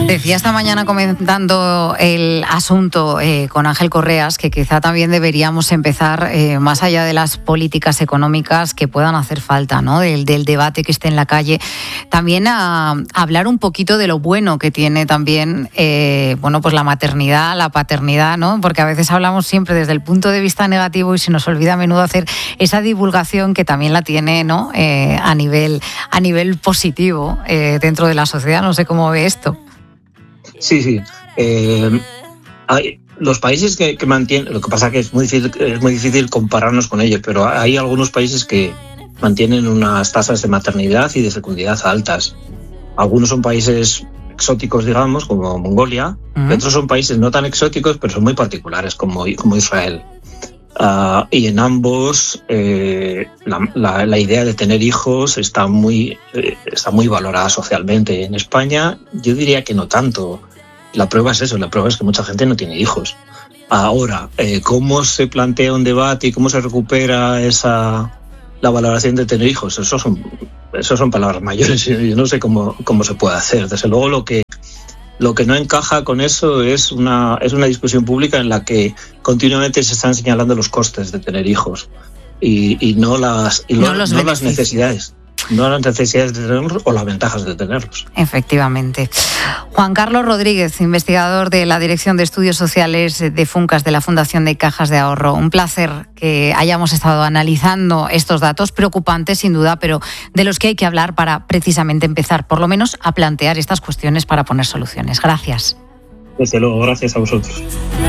Decía esta mañana comentando el asunto con Ángel Correas que quizá también deberíamos empezar, más allá de las políticas económicas que puedan hacer falta, ¿no? del debate que esté en la calle, también a hablar un poquito de lo bueno que tiene también pues la maternidad, la paternidad, ¿no? Porque a veces hablamos siempre desde el punto de vista negativo y se nos olvida a menudo hacer esa divulgación que también la tiene, ¿no? a nivel positivo dentro de la sociedad. No sé cómo ve esto. Sí. Hay los países que mantienen, lo que pasa que es muy difícil compararnos con ellos, pero hay algunos países que mantienen unas tasas de maternidad y de fecundidad altas. Algunos son países exóticos, digamos, como Mongolia, y otros son países no tan exóticos, pero son muy particulares, como Israel. Y en ambos la idea de tener hijos está muy valorada socialmente. En España yo diría que no tanto. La prueba es eso, la prueba es que mucha gente no tiene hijos. Ahora, ¿cómo se plantea un debate y cómo se recupera la valoración de tener hijos? Eso son palabras mayores. Yo no sé cómo se puede hacer. Desde luego lo que no encaja con eso es una discusión pública en la que continuamente se están señalando los costes de tener hijos y no las necesidades. No las necesidades de tenerlos o las ventajas de tenerlos. Efectivamente. Juan Carlos Rodríguez, investigador de la Dirección de Estudios Sociales de Funcas de la Fundación de Cajas de Ahorro. Un placer que hayamos estado analizando estos datos preocupantes, sin duda, pero de los que hay que hablar para precisamente empezar, por lo menos, a plantear estas cuestiones para poner soluciones. Gracias. Desde luego, gracias a vosotros.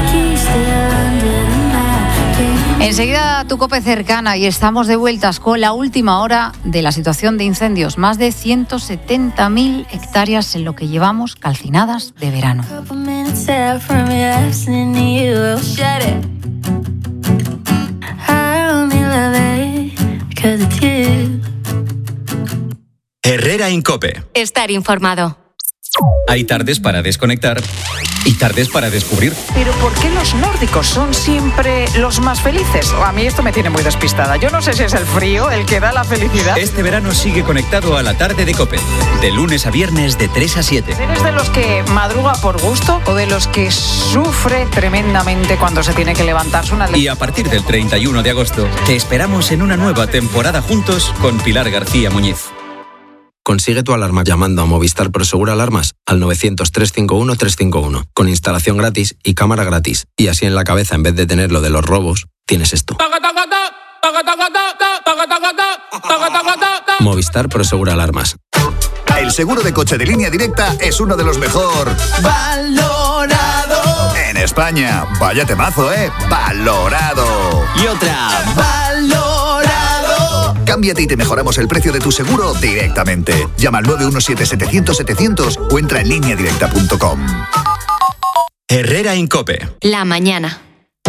Enseguida tu COPE cercana y estamos de vueltas con la última hora de la situación de incendios. Más de 170.000 hectáreas en lo que llevamos calcinadas de verano. Herrera en COPE. Estar informado. Hay tardes para desconectar y tardes para descubrir. ¿Pero por qué los nórdicos son siempre los más felices? A mí esto me tiene muy despistada. Yo no sé si es el frío el que da la felicidad. Este verano sigue conectado a la tarde de COPE. De lunes a viernes de 3 a 7. ¿Eres de los que madruga por gusto o de los que sufre tremendamente cuando se tiene que levantarse una... Y a partir del 31 de agosto te esperamos en una nueva temporada juntos con Pilar García Muñiz. Consigue tu alarma llamando a Movistar Prosegur Alarmas al 900-351-351, con instalación gratis y cámara gratis. Y así en la cabeza, en vez de tener lo de los robos, tienes esto. Movistar Prosegur Alarmas. El seguro de coche de Línea Directa es uno de los mejor valorado en España. Vaya temazo, valorado. Y otra, valorado. Cámbiate y te mejoramos el precio de tu seguro directamente. Llama al 917-700-700 o entra en lineadirecta.com. Herrera en COPE. La mañana.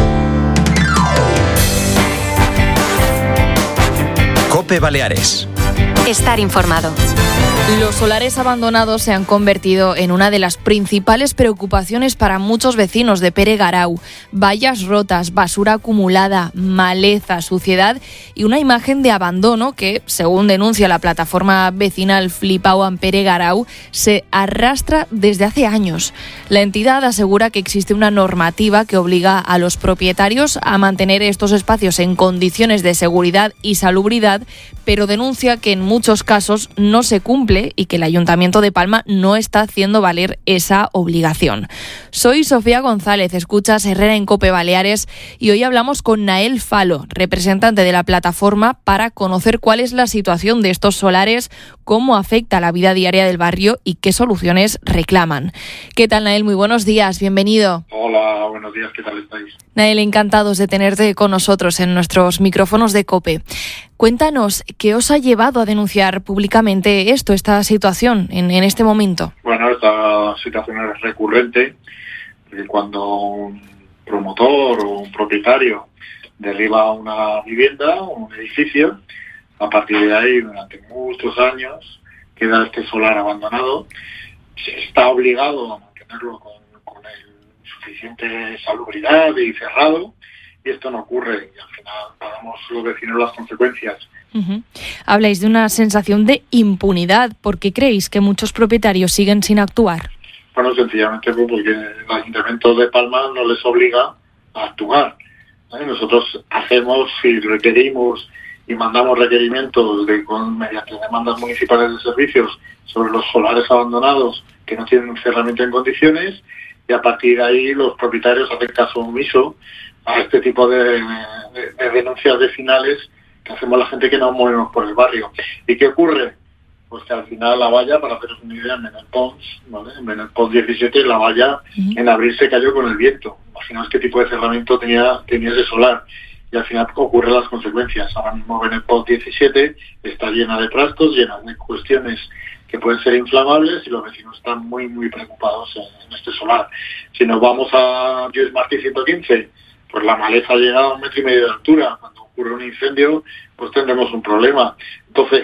COPE Baleares. Estar informado. Los solares abandonados se han convertido en una de las principales preocupaciones para muchos vecinos de Pere Garau. Vallas rotas, basura acumulada, maleza, suciedad y una imagen de abandono que, según denuncia la plataforma vecinal Flipau en Pere Garau, se arrastra desde hace años. La entidad asegura que existe una normativa que obliga a los propietarios a mantener estos espacios en condiciones de seguridad y salubridad, pero denuncia que en muchos casos no se cumple y que el Ayuntamiento de Palma no está haciendo valer esa obligación. Soy Sofía González, escuchas Herrera en COPE Baleares y hoy hablamos con Nael Falo, representante de la plataforma, para conocer cuál es la situación de estos solares, cómo afecta la vida diaria del barrio y qué soluciones reclaman. ¿Qué tal, Nael? Muy buenos días, bienvenido. Hola, buenos días, ¿qué tal estáis? Nael, encantados de tenerte con nosotros en nuestros micrófonos de COPE. Cuéntanos, ¿qué os ha llevado a denunciar públicamente esta situación en este momento? Bueno, esta situación es recurrente, porque cuando un promotor o un propietario derriba una vivienda o un edificio, a partir de ahí, durante muchos años, queda este solar abandonado, se está obligado a mantenerlo con el suficiente salubridad y cerrado, y esto no ocurre, y al final pagamos los vecinos las consecuencias. Uh-huh. Habláis de una sensación de impunidad. ¿Por qué creéis que muchos propietarios siguen sin actuar? Bueno, sencillamente porque el Ayuntamiento de Palma no les obliga a actuar. Nosotros hacemos y requerimos y mandamos requerimientos mediante demandas municipales de servicios sobre los solares abandonados que no tienen cerramiento en condiciones, y a partir de ahí los propietarios hacen caso omiso a este tipo de denuncias vecinales que hacemos la gente que nos movemos por el barrio. ¿Y qué ocurre? Pues que al final la valla, para haceros una idea, en Benalpons, ¿vale? En Benalpons 17, la valla en abril se cayó con el viento. Imaginaos qué tipo de cerramiento tenía ese solar. Y al final ocurren las consecuencias. Ahora mismo Benalpons 17 está llena de trastos, llena de cuestiones que pueden ser inflamables, y los vecinos están muy, muy preocupados en este solar. Si nos vamos a Lluís Martí 115, pues la maleza llega a 1,5 metros de altura. Cuando ocurre un incendio, pues tendremos un problema. Entonces,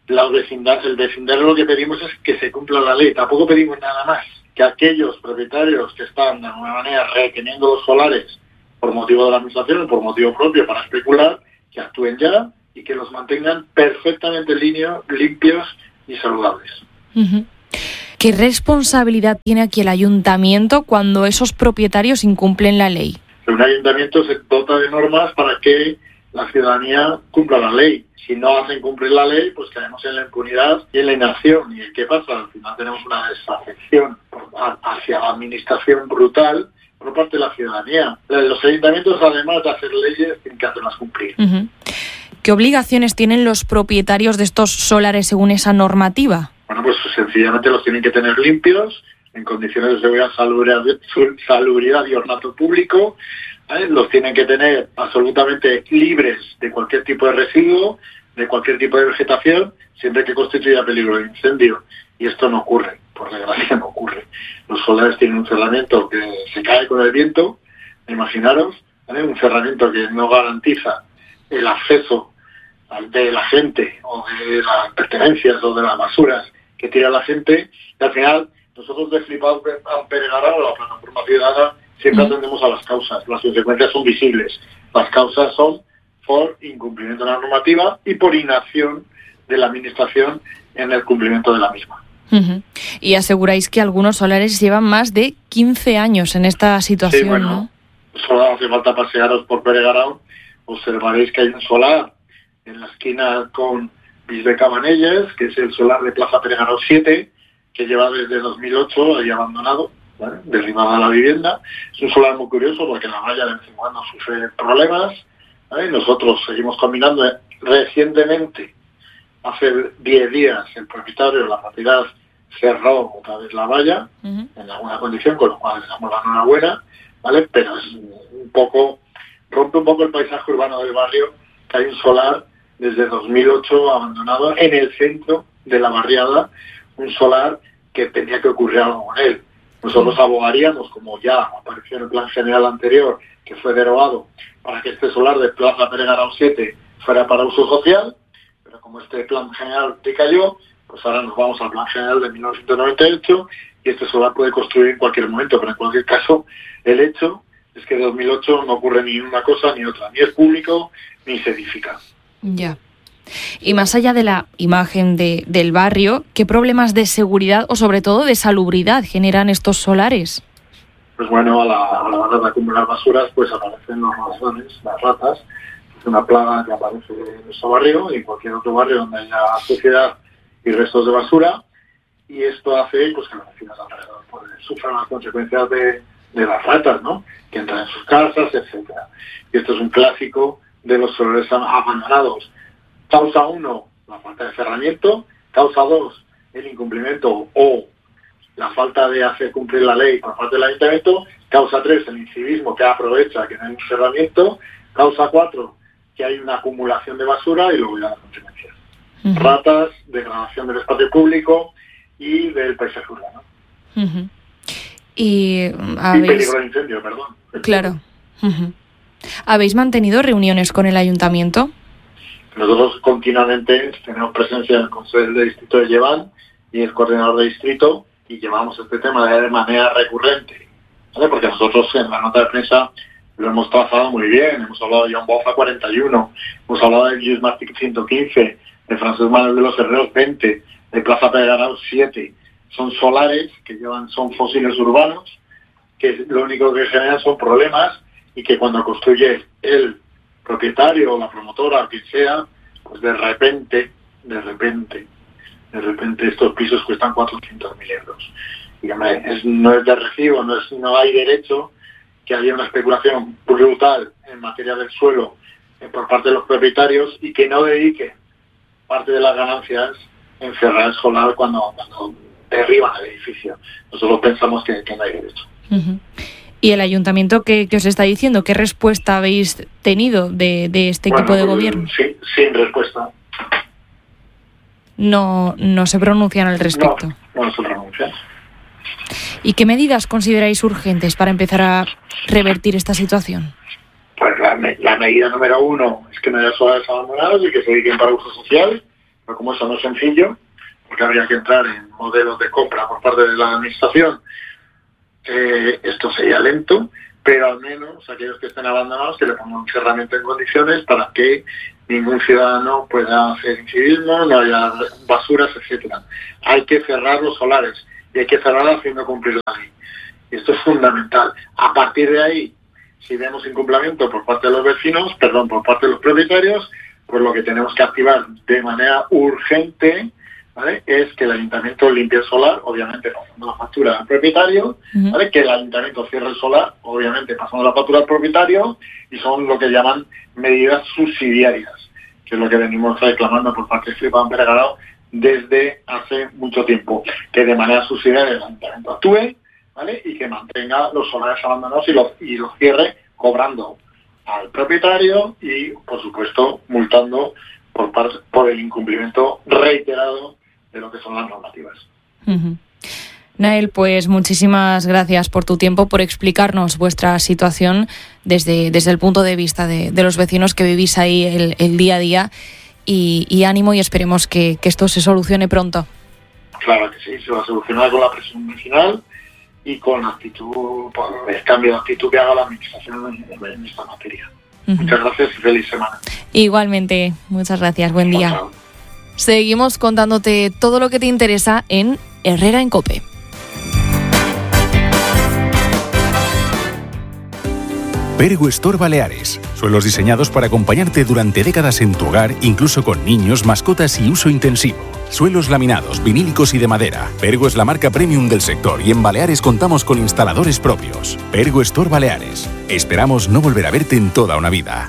el vecindario lo que pedimos es que se cumpla la ley. Tampoco pedimos nada más. Que aquellos propietarios que están de alguna manera reteniendo los solares por motivo de la administración o por motivo propio para especular, que actúen ya y que los mantengan perfectamente limpios y saludables. Uh-huh. ¿Qué responsabilidad tiene aquí el ayuntamiento cuando esos propietarios incumplen la ley? Un ayuntamiento se dota de normas para que la ciudadanía cumpla la ley. Si no hacen cumplir la ley, pues caemos en la impunidad y en la inacción. ¿Y qué pasa? Al final tenemos una desafección hacia la administración brutal por parte de la ciudadanía. Los ayuntamientos, además de hacer leyes, tienen que hacerlas cumplir. Uh-huh. ¿Qué obligaciones tienen los propietarios de estos solares según esa normativa? Bueno, pues sencillamente los tienen que tener limpios, en condiciones de seguridad, salubridad y ornato público. Los tienen que tener absolutamente libres de cualquier tipo de residuo, de cualquier tipo de vegetación, siempre que constituya peligro de incendio. Y esto no ocurre, por desgracia no ocurre. Los solares tienen un cerramiento que se cae con el viento, imaginaros, un cerramiento que no garantiza el acceso de la gente o de las pertenencias o de las basuras que tira la gente, y al final nosotros de Flipado a Peregarao, la plataforma ciudadana, siempre atendemos a las causas. Las consecuencias son visibles. Las causas son por incumplimiento de la normativa y por inacción de la administración en el cumplimiento de la misma. Uh-huh. Y aseguráis que algunos solares llevan más de 15 años en esta situación, sí, bueno, ¿no? Solo hace falta pasearos por Peregarao, observaréis que hay un solar en la esquina con Bisbeca Manelles, que es el solar de Plaza Peregarao 7, que lleva desde 2008 ahí abandonado, ¿vale?, derribada la vivienda. Es un solar muy curioso porque la valla de vez en cuando sufre problemas, ¿vale? Nosotros seguimos combinando. Recientemente, hace 10 días, el propietario de la propiedad cerró otra vez la valla, uh-huh, en alguna condición, con lo cual le damos la enhorabuena, ¿vale? Pero es rompe un poco el paisaje urbano del barrio, que hay un solar desde 2008 abandonado en el centro de la barriada, un solar que tenía que ocurrir algo con él. Nosotros abogaríamos, como ya apareció en el plan general anterior, que fue derogado, para que este solar de Plaza Peregarao 7 fuera para uso social, pero como este plan general decayó, pues ahora nos vamos al plan general de 1998 y este solar puede construir en cualquier momento, pero en cualquier caso el hecho es que en 2008 no ocurre ni una cosa ni otra, ni es público ni se edifica. Ya. Y más allá de la imagen del barrio, ¿qué problemas de seguridad o sobre todo de salubridad generan estos solares? Pues bueno, a la hora de acumular basuras, pues aparecen los ratones, las ratas. Es una plaga que aparece en nuestro barrio y en cualquier otro barrio donde haya suciedad y restos de basura. Y esto hace pues que los vecinos alrededor pues, sufran las consecuencias de las ratas, ¿no?, que entran en sus casas, etcétera. Y esto es un clásico de los solares abandonados. Causa 1, la falta de cerramiento. Causa 2, el incumplimiento o la falta de hacer cumplir la ley por parte del ayuntamiento. Causa 3, el incivismo que aprovecha que no hay un cerramiento. Causa 4, que hay una acumulación de basura y luego ya las consecuencias. Uh-huh. Ratas, degradación del espacio público y del paisaje urbano. Uh-huh. Y peligro de incendio, perdón. Claro. Uh-huh. ¿Habéis mantenido reuniones con el ayuntamiento? Nosotros continuamente tenemos presencia en el Consejo de Distrito de Llevant y el coordinador de distrito y llevamos este tema de manera recurrente, ¿vale? Porque nosotros en la nota de prensa lo hemos trazado muy bien. Hemos hablado de John Bofa 41, hemos hablado de Lluís Martí 115, de Francesc Manuel de los Herreros 20, de Plaza Peregarao 7. son solares, son fósiles urbanos, que lo único que generan son problemas y que cuando construye el propietario o la promotora o quien sea, pues de repente estos pisos cuestan 400.000 euros. Y no es de recibo, no hay derecho que haya una especulación brutal en materia del suelo por parte de los propietarios y que no dediquen parte de las ganancias en cerrar el solar cuando derriban el edificio. Nosotros pensamos que no hay derecho. Uh-huh. ¿Y el ayuntamiento qué os está diciendo? ¿Qué respuesta habéis tenido de este equipo de gobierno? Sin respuesta. No se pronuncian al respecto. No se pronuncian. ¿Y qué medidas consideráis urgentes para empezar a revertir esta situación? Pues la medida número 1 es que no haya solares abandonados y que se dediquen para uso social, pero como eso no es sencillo, porque habría que entrar en modelos de compra por parte de la administración, esto sería lento, pero al menos aquellos que estén abandonados que le pongan un cerramiento en condiciones para que ningún ciudadano pueda hacer incivismo, no haya basuras, etcétera. Hay que cerrar los solares y hay que cerrar haciendo cumplir la ley. Y esto es fundamental. A partir de ahí, si vemos incumplimiento por parte de los vecinos, por parte de los propietarios, pues lo que tenemos que activar de manera urgente, ¿vale?, es que el ayuntamiento limpie el solar, obviamente pasando la factura al propietario, ¿vale?, que el ayuntamiento cierre el solar, obviamente pasando la factura al propietario, y son lo que llaman medidas subsidiarias, que es lo que venimos reclamando por parte de Flipa Pérez Garau desde hace mucho tiempo, que de manera subsidiaria el ayuntamiento actúe, ¿vale?, y que mantenga los solares abandonados y los cierre cobrando al propietario y, por supuesto, multando por el incumplimiento reiterado de lo que son las normativas. Uh-huh. Nael, pues muchísimas gracias por tu tiempo, por explicarnos vuestra situación desde el punto de vista de los vecinos que vivís ahí el día a día y ánimo y esperemos que esto se solucione pronto. Claro que sí, se va a solucionar con la presión vecinal y con la actitud, por el cambio de actitud que haga la administración en esta materia. Uh-huh. Muchas gracias y feliz semana. Igualmente, muchas gracias, buen día. Chao. Seguimos contándote todo lo que te interesa en Herrera en COPE. Pergo Store Baleares. Suelos diseñados para acompañarte durante décadas en tu hogar, incluso con niños, mascotas y uso intensivo. Suelos laminados, vinílicos y de madera. Pergo es la marca premium del sector y en Baleares contamos con instaladores propios. Pergo Store Baleares. Esperamos no volver a verte en toda una vida.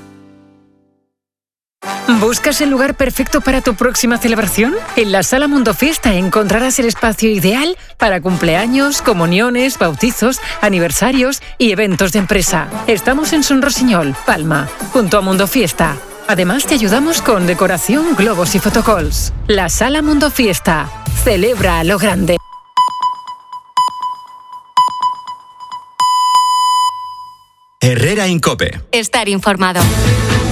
¿Buscas el lugar perfecto para tu próxima celebración? En la Sala Mundo Fiesta encontrarás el espacio ideal para cumpleaños, comuniones, bautizos, aniversarios y eventos de empresa. Estamos en Son Rosiñol, Palma, junto a Mundo Fiesta. Además te ayudamos con decoración, globos y photocalls. La Sala Mundo Fiesta. Celebra a lo grande. Herrera en COPE. Estar informado.